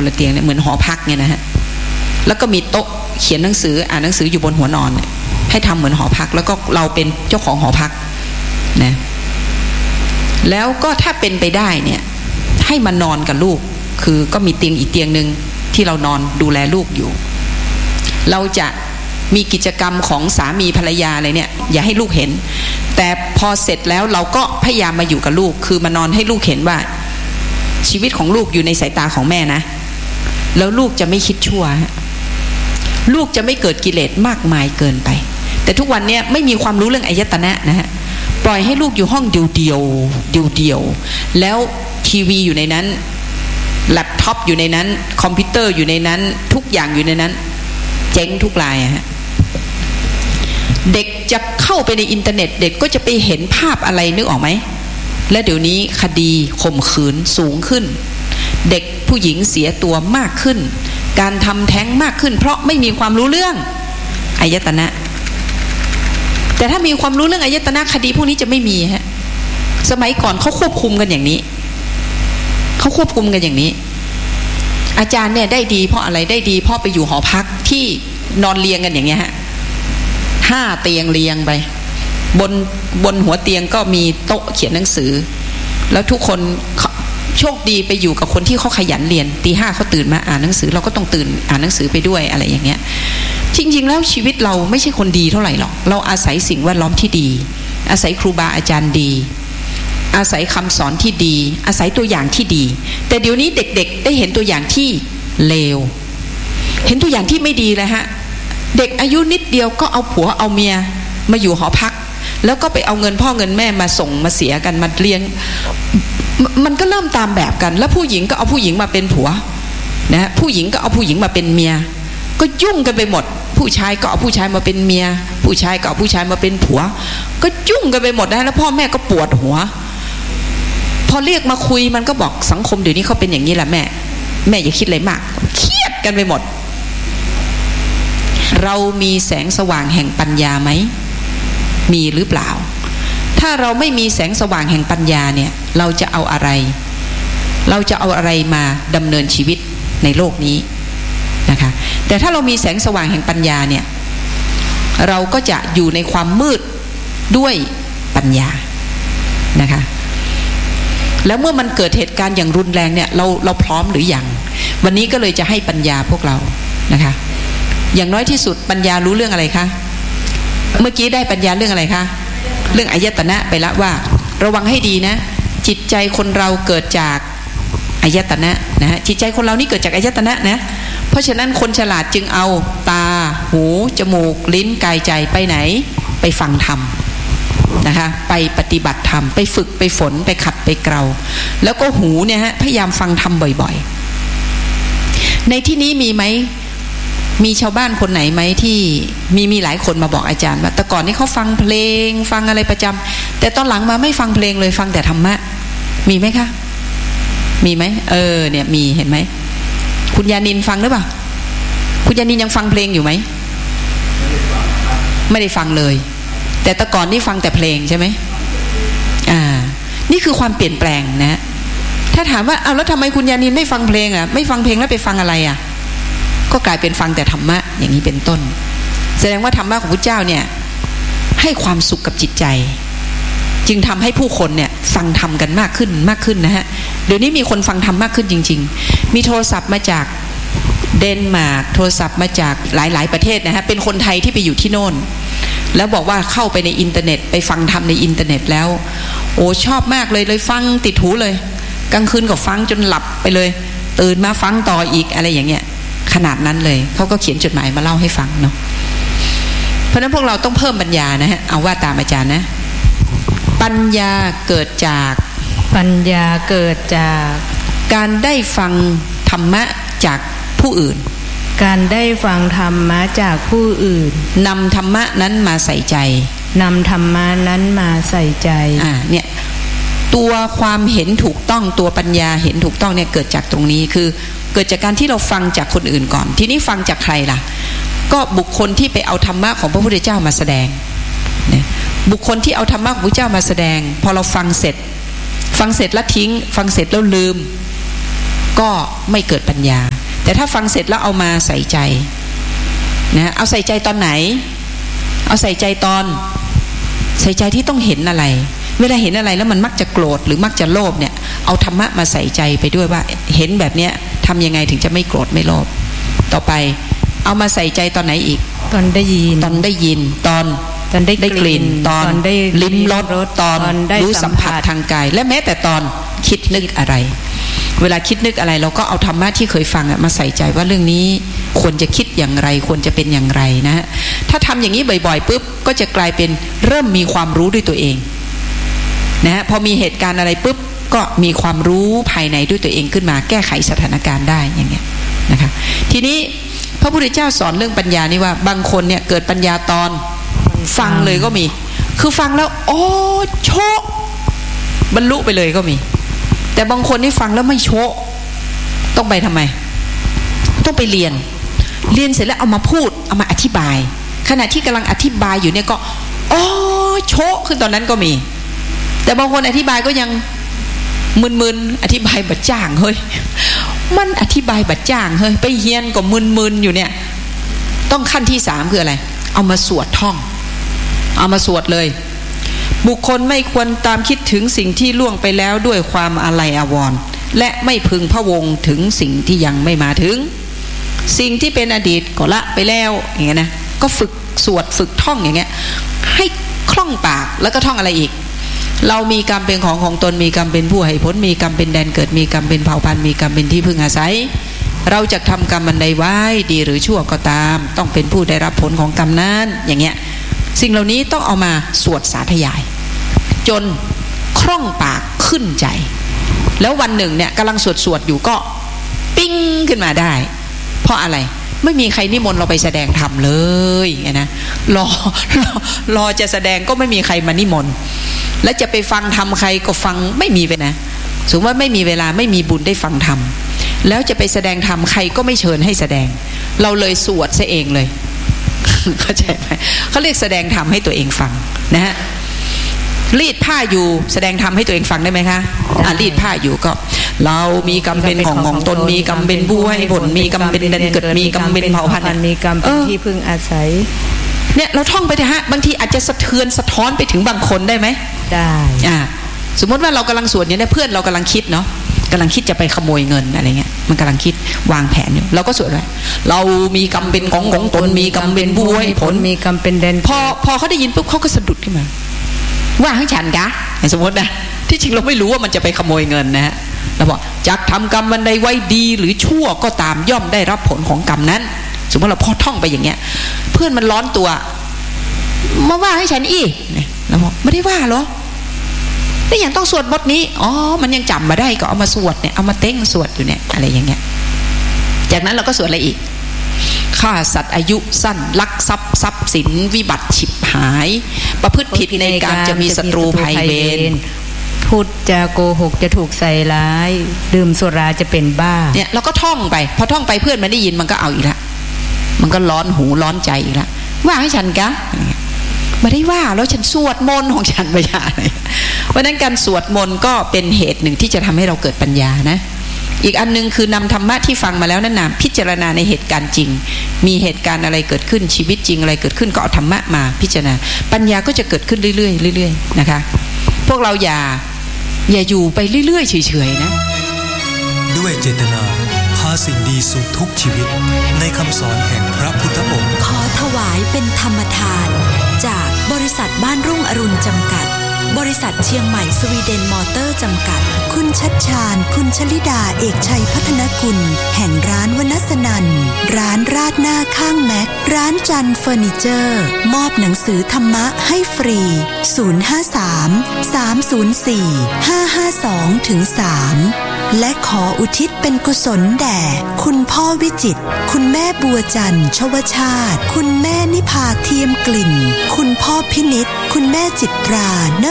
คนละเตียงเนี่ยเหมือนหอพักเนี่ยนะฮะแล้วก็มีโต๊ะเขียนหนังสืออ่านหนังสืออยู่บนหัวนอนให้ทำเหมือนหอพักแล้วก็เราเป็นเจ้าของหอพักนะแล้วก็ถ้าเป็นไปได้เนี่ยให้มานอนกับลูกคือก็มีเตียงอีกเตียงนึงที่เรานอนดูแลลูกอยู่เราจะมีกิจกรรมของสามีภรรยาอะไรเนี่ยอย่าให้ลูกเห็นแต่พอเสร็จแล้วเราก็พยายามมาอยู่กับลูกคือมานอนให้ลูกเห็นว่าชีวิตของลูกอยู่ในสายตาของแม่นะแล้วลูกจะไม่คิดชั่วลูกจะไม่เกิดกิเลสมากมายเกินไปแต่ทุกวันนี้ไม่มีความรู้เรื่องอายตนะนะฮะปล่อยให้ลูกอยู่ห้องเดียวแล้วทีวีอยู่ในนั้นแล็ปท็อปอยู่ในนั้นคอมพิวเตอร์อยู่ในนั้นทุกอย่างอยู่ในนั้นเจ๊งทุกรายฮะเด็กจะเข้าไปในอินเทอร์เน็ตเด็กก็จะไปเห็นภาพอะไรนึกออกไหมและเดี๋ยวนี้คดีข่มขืนสูงขึ้นเด็กผู้หญิงเสียตัวมากขึ้นการทำแท้งมากขึ้นเพราะไม่มีความรู้เรื่องอายตนะแต่ถ้ามีความรู้เรื่องอายตนะคดีพวกนี้จะไม่มีฮะสมัยก่อนเขาควบคุมกันอย่างนี้เขาควบคุมกันอย่างนี้อาจารย์เนี่ยได้ดีเพราะอะไรได้ดีเพราะไปอยู่หอพักที่นอนเรียงกันอย่างเงี้ยฮะ5 เตียงเรียงไปบนหัวเตียงก็มีโต๊ะเขียนหนังสือแล้วทุกคนโชคดีไปอยู่กับคนที่เขาขยันเรียนตี 5เขาตื่นมาอ่านหนังสือเราก็ต้องตื่นอ่านหนังสือไปด้วยอะไรอย่างเงี้ยจริงๆแล้วชีวิตเราไม่ใช่คนดีเท่าไหร่หรอกเราอาศัยสิ่งแวดล้อมที่ดีอาศัยครูบาอาจารย์ดีอาศัยคำสอนที่ดีอาศัยตัวอย่างที่ดีแต่เดี๋ยวนี้เด็กๆได้เห็นตัวอย่างที่เลวเห็นตัวอย่างที่ไม่ดีเลยฮะเด็กอายุนิดเดียวก็เอาผัวเอาเมียมาอยู่หอพักแล้วก็ไปเอาเงินพ่อเงินแม่มาส่งมาเสียกันมาเลี้ยงมันก็เริ่มตามแบบกันแล้วผู้หญิงก็เอาผู้หญิงมาเป็นผัวนะผู้หญิงก็เอาผู้หญิงมาเป็นเมียก็ยุ่งกันไปหมดผู้ชายก็เอาผู้ชายมาเป็นเมียผู้ชายก็เอาผู้ชายมาเป็นผัวก็ยุ่งกันไปหมดนะแล้วพ่อแม่ก็ปวดหัวพอเรียกมาคุยมันก็บอกสังคมเดี๋ยวนี้เขาเป็นอย่างนี้แหละแม่อย่าคิดอะไรมากเครียดกันไปหมดเรามีแสงสว่างแห่งปัญญาไหมมีหรือเปล่าถ้าเราไม่มีแสงสว่างแห่งปัญญาเนี่ยเราจะเอาอะไรมาดำเนินชีวิตในโลกนี้นะคะแต่ถ้าเรามีแสงสว่างแห่งปัญญาเนี่ยเราก็จะอยู่ในความมืดด้วยปัญญานะคะแล้วเมื่อมันเกิดเหตุการณ์อย่างรุนแรงเนี่ยเราพร้อมหรือยังวันนี้ก็เลยจะให้ปัญญาพวกเรานะคะอย่างน้อยที่สุดปัญญารู้เรื่องอะไรคะเมื่อกี้ได้ปัญญาเรื่องอะไรคะเรื่องอายตนะไปละว่าระวังให้ดีนะจิตใจคนเราเกิดจากอายตนะนะฮะจิตใจคนเรานี่เกิดจากอายตนะนะเพราะฉะนั้นคนฉลาดจึงเอาตาหูจมูกลิ้นกายใจไปไหนไปฟังธรรมนะคะไปปฏิบัติธรรมไปฝึกไปฝนไปขัดไปเกลาแล้วก็หูเนี่ยฮะพยายามฟังธรรมบ่อยๆในที่นี้มีไหมมีชาวบ้านคนไหนไหมที่มีหลายคนมาบอกอาจารย์ว่าแต่ก่อนนี้เขาฟังเพลงฟังอะไรประจำแต่ตอนหลังมาไม่ฟังเพลงเลยฟังแต่ธรรมะมีไหมคะมีไหมเนี่ยมีเห็นไหมคุณยานินฟังหรือเปล่าคุณยานินยังฟังเพลงอยู่ไหมไม่ได้ฟังเลยแต่แต่ก่อนนี่ฟังแต่เพลงใช่ไหมนี่คือความเปลี่ยนแปลงนะถ้าถามว่าเอาแล้วทำไมคุณยานินไม่ฟังเพลงอ่ะไม่ฟังเพลงแล้วไปฟังอะไรอ่ะก็กลายเป็นฟังแต่ธรรมะอย่างนี้เป็นต้นแสดงว่าธรรมะของพระเจ้าเนี่ยให้ความสุขกับจิตใจจึงทำให้ผู้คนเนี่ยฟังธรรมกันมากขึ้นนะฮะเดี๋ยวนี้มีคนฟังธรรมมากขึ้นจริงๆมีโทรศัพท์มาจากเดนมาร์กโทรศัพท์มาจากหลายประเทศนะฮะเป็นคนไทยที่ไปอยู่ที่โน่นแล้วบอกว่าเข้าไปในอินเทอร์เน็ตไปฟังธรรมในอินเทอร์เน็ตแล้วโอ้ชอบมากเลยฟังติดหูเลยกลางคืนก็ฟังจนหลับไปเลยตื่นมาฟังต่ออีกอะไรอย่างเงี้ยขนาดนั้นเลยเขาก็เขียนจดหมายมาเล่าให้ฟังเนาะเพราะฉะนั้นพวกเราต้องเพิ่มปัญญานะฮะเอาว่าตามอาจารย์นะปัญญาเกิดจากการได้ฟังธรรมะจากผู้อื่นการได้ฟังธรรมะจากผู้อื่นนำธรรมะนั้นมาใส่ใจเนี่ยตัวความเห็นถูกต้องตัวปัญญาเห็นถูกต้องเนี่ยเกิดจากตรงนี้คือเกิดจากการที่เราฟังจากคนอื่นก่อนทีนี้ฟังจากใครล่ะก็บุคคลที่ไปเอาธรรมะของพระพุทธเจ้ามาแสดงบุคคลที่เอาธรรมะของพระเจ้ามาแสดงพอเราฟังเสร็จแล้วทิ้งฟังเสร็จแล้วลืมก็ไม่เกิดปัญญาแต่ถ้าฟังเสร็จแล้วเอามาใส่ใจนะเอาใส่ใจตอนไหนเอาใส่ใจตอนใส่ใจที่ต้องเห็นอะไรเวลาเห็นอะไรแล้วมันมักจะโกรธหรือมักจะโลภเนี่ยเอาธรรมะมาใส่ใจไปด้วยว่าเห็นแบบเนี้ยทำยังไงถึงจะไม่โกรธไม่โลภต่อไปเอามาใส่ใจตอนไหนอีกตอนได้ยินตอนได้กลิ่นตอนได้ลิ้มรสตอนรู้สัมผัสทางกายและแม้แต่ตอนคิดนึกอะไรเวลาคิดนึกอะไรเราก็เอาธรรมะที่เคยฟังมาใส่ใจว่าเรื่องนี้ควรจะคิดอย่างไรควรจะเป็นอย่างไรนะฮะถ้าทำอย่างนี้บ่อยๆปุ๊บก็จะกลายเป็นเริ่มมีความรู้ด้วยตัวเองนะฮะพอมีเหตุการณ์อะไรปุ๊บก็มีความรู้ภายในด้วยตัวเองขึ้นมาแก้ไขสถานการณ์ได้อย่างเงี้ยนะคะทีนี้พระพุทธเจ้าสอนเรื่องปัญญานี่ว่าบางคนเนี่ยเกิดปัญญาตอนฟังเลยก็มีคือฟังแล้วโอ้โชะบรรลุไปเลยก็มีแต่บางคนนี่ฟังแล้วไม่โชะต้องไปทำไมต้องไปเรียนเสร็จแล้วเอามาพูดเอามาอธิบายขณะที่กำลังอธิบายอยู่เนี่ยก็โอ้โชะขึ้นตอนนั้นก็มีแต่บางคนอธิบายก็ยังมึนๆอธิบายบัดจ้างเฮ้ยมันอธิบายบัดจ้างเฮ้ยไปเฮียนก็มึนๆอยู่เนี่ยต้องขั้นที่3คืออะไรเอามาสวดท่องเอามาสวดเลยบุคคลไม่ควรตามคิดถึงสิ่งที่ล่วงไปแล้วด้วยความอาลัยอาวรณ์และไม่พึงพะวงถึงสิ่งที่ยังไม่มาถึงสิ่งที่เป็นอดีตก็ละไปแล้วอย่างเงี้ยนะก็ฝึกสวดฝึกท่องอย่างเงี้ยให้คล่องปากแล้วก็ท่องอะไรอีกเรามีกรรมเป็นของตนมีกรรมเป็นผู้ให้ผลมีกรรมเป็นแดนเกิดมีกรรมเป็นเผ่าพันธุ์มีกรรมเป็นที่พึ่งอาศัยเราจะทำกรรมอันใดไว้ดีหรือชั่วก็ตามต้องเป็นผู้ได้รับผลของกรรมนั้นอย่างเงี้ยสิ่งเหล่านี้ต้องเอามาสวดสาธยายจนคล่องปากขึ้นใจแล้ววันหนึ่งเนี่ยกำลังสวดอยู่ก็ปิ้งขึ้นมาได้เพราะอะไรไม่มีใครนิมนต์เราไปแสดงธรรมเลยไงนะรอจะแสดงก็ไม่มีใครมานิมนต์และจะไปฟังธรรมใครก็ฟังไม่มีไปนะสมมติว่าไม่มีเวลาไม่มีบุญได้ฟังธรรมแล้วจะไปแสดงธรรมใครก็ไม่เชิญให้แสดงเราเลยสวดซะเองเลยเข้าใจไหมเขาเรียกแสดงธรรมให้ตัวเองฟังนะฮะรีดผ้าอยู่แสดงธรรมให้ตัวเองฟังได้ไหมคะรีดผ้าอยู่ก็เรามีกรรมเป็นของตนมีกรรมเป็นผู้ให้ผลมีกรรมเป็นแดนเกิดมีกรรมเป็นเผ่าพันธุ์มีกรรมเป็นที่พึ่งอาศัยเนี่ยเราท่องไปเถอะฮะบางทีอาจจะสะเทือนสะท้อนไปถึงบางคนได้ไหมได้สมมติว่าเรากำลังสวดอย่างนี้เพื่อนเรากำลังคิดเนาะกำลังคิดจะไปขโมยเงินอะไรเงี้ยมันกำลังคิดวางแผนอยู่เราก็สวดไว้เรามีกรรมเป็นของตนมีกรรมเป็นผู้ให้ผลมีกรรมเป็นแดนพอเขาได้ยินปุ๊บเขาก็สะดุดขึ้นมาว่าให้ฉันกะสมมตินะที่จริงเราไม่รู้ว่ามันจะไปขโมยเงินนะฮะเราบอกจักทำกรรมมันใดไว้ดีหรือชั่วก็ตามย่อมได้รับผลของกรรมนั้นสมมติเราพอท่องไปอย่างเงี้ยเพื่อนมันร้อนตัวมาว่าให้ฉันอีเราบอกไม่ได้ว่าหรอแต่ยังต้องสวดบทนี้อ๋อมันยังจำมาได้ก็เอามาสวดเนี่ยเอามาเต้งสวดอยู่เนี่ยอะไรอย่างเงี้ยจากนั้นเราก็สวดอะไรอีกฆ่าสัตว์อายุสั้นลักทรัพย์สินวิบัติฉิบหายประพฤติผิดในการจะมีศัตรูภัยเวรพูดจะโกหกจะถูกใส่ร้ายดื่มสุราจะเป็นบ้าเนี่ยเราก็ท่องไปพอท่องไปเพื่อนมันได้ยินมันก็เอาอีกละมันก็ร้อนหูร้อนใจอีกละว่าให้ฉันกะไม่ได้ว่าแล้วฉันสวดมนต์ของฉันไม่ใช่เพราะนั้นการสวดมนต์ก็เป็นเหตุหนึ่งที่จะทำให้เราเกิดปัญญานะอีกอันนึงคือนำธรรมะที่ฟังมาแล้วนั่นนะพิจารณาในเหตุการณ์จริงมีเหตุการณ์อะไรเกิดขึ้นชีวิตจริงอะไรเกิดขึ้นก็เอาธรรมะมาพิจารณาปัญญาก็จะเกิดขึ้นเรื่อยๆนะคะพวกเราอย่าอยู่ไปเรื่อยๆเฉยๆนะด้วยเจตนาพาสิ่งดีสู่ทุกชีวิตในคำสอนแห่งพระพุทธองค์ขอถวายเป็นธรรมทานจากบริษัทบ้านรุ่งอรุณจำกัดบริษัทเชียงใหม่สวีเดนมอเตอร์จำกัดคุณชัชชาญคุณชลิดาเอกชัยพัฒนกุลแห่งร้านวนัสนันร้านราดหน้าข้างแม็กร้านจันเฟอร์นิเจอร์มอบหนังสือธรรมะให้ฟรี053-304-552-3และขออุทิศเป็นกุศลแด่คุณพ่อวิจิตรคุณแม่บัวจันทร์ชวชาติคุณแม่นิพาเทียมกลิ่นคุณพ่อพินิจคุณแม่จิตรา